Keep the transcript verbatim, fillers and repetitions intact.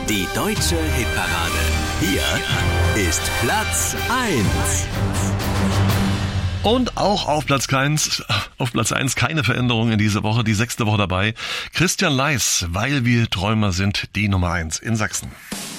Die deutsche Hitparade. Hier ist Platz eins. Und auch auf Platz eins, auf Platz eins keine Veränderung in dieser Woche, die sechste Woche dabei. Christian Leis, weil wir Träumer sind, die Nummer eins in Sachsen.